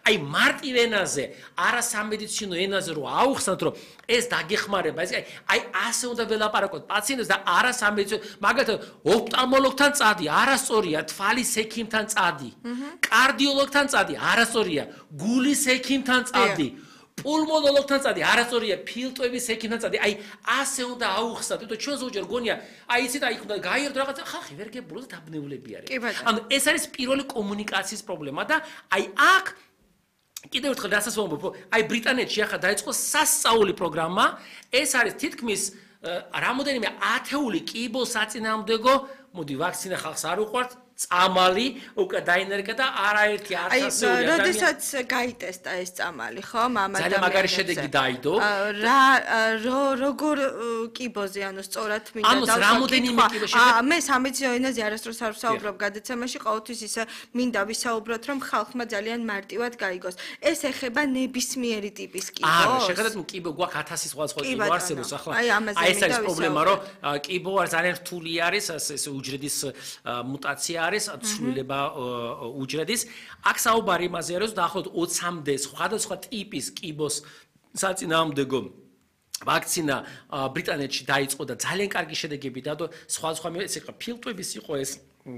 აი მარტივ ენაზე, არასამედიცინო ენაზე რო აუხსნათ, რომ ეს დაგეხმარება, ეს აი ასე უნდა ველაპარაკოთ პაციენტს და არასამედიცინო, მაგალითად, ოფტალმოლოგთან წადი, არასწორია, თვალის ექიმთან წადი, კარდიოლოგთან წადი, არასწორია, გულის ექიმთან წადი. პულმონოლოგთან წადი, არასწორია, ფილტვების ექიმთან წადი. აი ასე უნდა აუხსნათ, თვითონ ჩვენ ზოგჯერ გონია, აი იცით, აი უნდა გაიერთო რაღაცა, ხალხი ვერ გებულოს და დაბნეულები არის. ანუ ეს არის პირველი კომუნიკაციის პრობლემა და აი აქ კიდევ ერთხელ რასაც ვამბობ, აი ბრიტანეთში ახლა დაიწყო სასწაული პროგრამა, ეს არის თითქმის რამოდენიმე ათეული კიბოსაწინააღმდეგო, მოდი ვაქცინა ხალხს არ უყვართ, წამალი უკვე დაინერგა და არაერთი ათასეული ადამიანი. როდესაც გაიტესტა ეს წამალი, ხო, ამ ადამიანებს. ძალიან მაგარი შედეგი დაიდო. როგორ კიბოზე, ანუ სწორად მინდა ანუ რამოდენიმე კიბო შედეგი. მე სამედიცინო ენაზე არასდროს არ ვსაუბრობ გადაცემაში, ყოველთვის ისე მინდა ვისაუბროთ, რომ ხალხმა ძალიან მარტივად გაიგოს. ეს ეხება ნებისმიერი ტიპის კიბოს. არა, შეხედათ კიბო გვაქვს 1000 სხვადასხვა კიბო არსებობს ახლა. აი ეს არის პრობლემა, რომ კიბო არის ძალიან რთული არის, ეს უჯრედის მუტაცია არის ცვლილება უჯრედის. აქ საუბარი იმაზე არის, რომ დაახლოებით 20-მდე სხვადასხვა ტიპის კიბოს საწინააღმდეგო ვაქცინა ბრიტანეთში დაიწყო და ძალიან კარგი შედეგები დადო. სხვადასხვა ეს იყო ფილტვების იყო ეს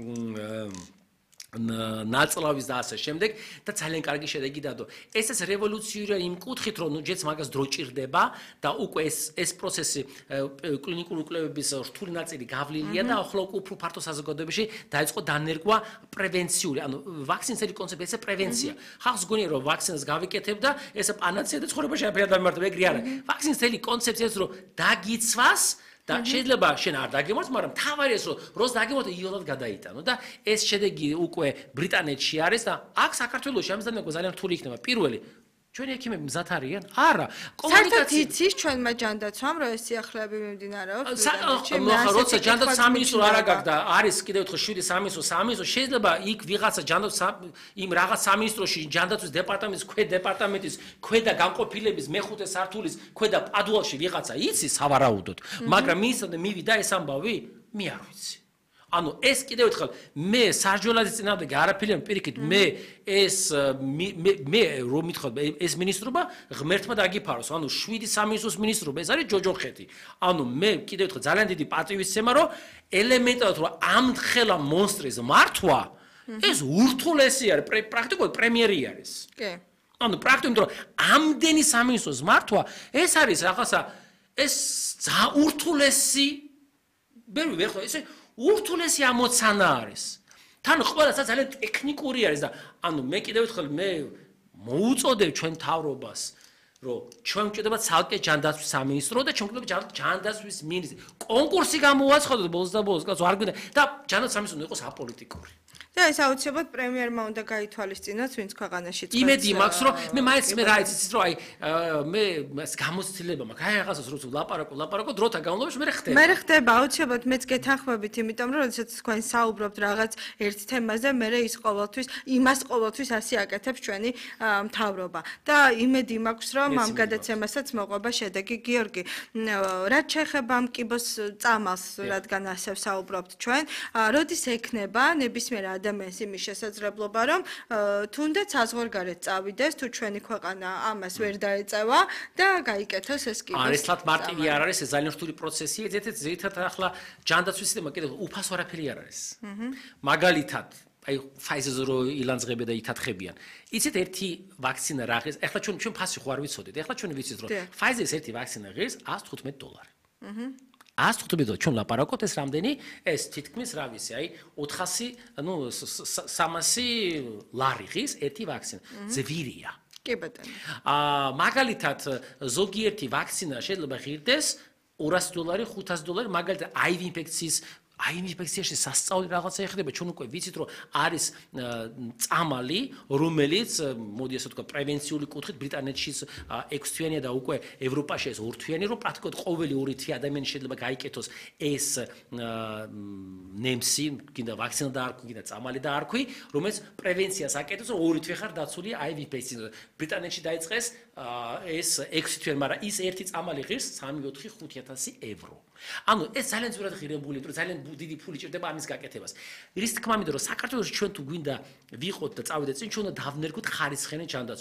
ნაწლავის და ასე შემდეგ და ძალიან კარგი შედეგი დადო. ეს რევოლუციური იმ კუთხით, რომ ნუ ჯეც მაგას დრო ჭირდება და უკვე ეს პროცესი კლინიკური კვლევების რთული ნაწილი გავლილია და ახლა უფრო ფართო საზოგადოებაში დაიწყო დანერგვა პრევენციული, ანუ ვაქცინის ერთი კონცეფცია ეს პრევენცია. ხალხს გონია რომ ვაქცინას გავიკეთებ და ეს პანაცეა და ცხოვრებაში არ დამემართება, ეგრე არა. ვაქცინის ერთი კონცეფცია ის რომ დაგიცვას და შეიძლება შენ არ დაგემართ, მაგრამ თავარია ეს რომ როს დაგემართ იოლად გადაიტანო და ეს შედეგი უკვე ბრიტანეთში არის და აქ საქართველოში ამის დანერგვა ძალიან რთული იქნება. პირველი ჩვენი ექიმები მზად არიან? არა. კომუნიკაცია იცის ჩვენმა ჯანდაცვამ, რომ ეს სიახლეები მიმდინარეობს ბრიტანეთში. ახლა როცა ჯანდაცვის სამინისტრო არ აგაკ და არის კიდევ ერთხელ 7 სამინისტრო, შეიძლება იქ ვიღაცა ჯანდაცვის იმ რაღაც სამინისტროში ჯანდაცვის დეპარტამენტის დეპარტამენტის ქვედა განყოფილების მეხუთე სართულის ქვედა პადუალში ვიღაცა იცის სავარაუდოდ, მაგრამ მინისტრამდე მივიდა ეს ამბავი, მე არ ვიცი. ანუ ეს კიდევ ერთხელ მე სარჯველაძის წინააღმდეგ არაფერი პირიქით მე ეს მე რომ მithod ეს მინისტრობა ღმერთმა დაგიფაროს ანუ 7 სამინისტროს მინისტრობა ეს არის ჯოჯოხეთი ანუ მე კიდევ ერთხელ ძალიან დიდი პატივისცემა რომ ელემენტარად რომ ამ ხელა მონსტრის მართვა ეს ურთულესი არის პრაქტიკულად პრემიერი არის კი ანუ პრაქტიკულად რომ ამდენი სამინისტროს მართვა ეს არის რაღაცა ეს ურთულესი ვერ ხო ესე ურთულესი ამოცანა არის. თან ყველასაც ძალიან ტექნიკური არის და ანუ მე კიდევ ერთხელ მე მოუწოდებ ჩვენ მთავრობას რომ ჩვენ გვჭირდება ცალკე ჯანდაცვის სამინისტრო და ჩვენ გვჭირდება ჯანდაცვის მინისტრი. კონკურსი გამოვაცხადოთ ბოლოს და ბოლოს კაცო არ გვინდა და ჯანდაცვის სამინისტრო იყოს აპოლიტიკური. და ეს აუცილებლად პრემიერმა უნდა გაითვალისწინოს, ვინც ქვეყანაში წვეთს. იმედი მაქვს, რომ მე მაინც მე რა იცით, რომ აი მე გამოცდილება მაქვს. აი რაღაცას როცა ლაპარაკო დროთა განმავლობაში მე ხდება. მე ხდება, აუცილებლად მეც გეთანხმებით, იმიტომ რომ როდესაც თქვენ საუბრობთ რაღაც ერთ თემაზე, მე ის ყოველთვის ასე აკეთებს ჩვენი მთავრობა. და იმედი მაქვს, რომ ამ გადაცემასაც მოყვება შედეგი. გიორგი, რაც შეეხება ამ კიბოს წამალს, რადგან ასე საუბრობთ ჩვენ, როდის ექნება ნებისმიერ ადამიანს იმის შესაძლებლობა, რომ თუნდაც საზღვარგარეთ წავიდეს, თუ ჩვენი ქვეყანა ამას ვერ დაეწევა და გაიკეთოს ეს კიბოს. არის თათ მარტივი არ არის, ეს ძალიან რთული პროცესია, ზედმეტად ახლა ჯანდაცვის სისტემა კიდევ უფასო არაფერი არ არის. მაგალითად, აი Pfizer-ზე რო ილანძღებენ და ითათხებიან. იცით ერთი ვაქცინა რა ღირს? ახლა ჩვენ ფასი ხო არ ვიცოდით. ახლა ჩვენ ვიცით, რომ Pfizer-ის ერთი ვაქცინა ღირს $115. 115 დოლარი ჩვენ ლაპარაკობთ ეს რამდენი ეს თითქმის რა ვიცი აი 400 ანუ 300 ლარი ღირს ერთი ვაქცინა ზვირია კი ბატონო მაგალითად ზოგიერთი ვაქცინა შეიძლება ღირდეს $200 $500 მაგალითად HIV ინფექციის ინფექციაში სასწაული რაღაცა ეხება ჩვენ უკვე ვიცით რომ არის წამალი რომელიც მოდი ასე ვთქვა პრევენციული კუთხით ბრიტანეთში 6 თვიანია და უკვე ევროპაში ეს 2 თვიანი რომ პრაქტიკულად ყოველი 2 თვე ადამიანი შეიძლება გაიკეთოს ეს ნემსი კიდე ვაქცინა დაარქვი კიდე წამალი დაარქვი რომელიც პრევენციას აკეთებს რომ 2 თვე ხარ დაცული HIV ინფექციით ბრიტანეთში დაიწყეს ეს 6 თვიანი მაგრამ ის ერთი წამალი ღირს 3-4-5,000 евро ანუ ეს ძალიან ძვირად ღირებული იმიტომ ძალიან დიდი ფული ჭირდება ამის გაკეთებას. რის თქმა მინდა რომ საქართველოს ჩვენ თუ გვინდა ვიყოთ და წავიდეთ წინ ჩვენ უნდა დავნერგოთ ხარისხიანი ჯანდაცვა.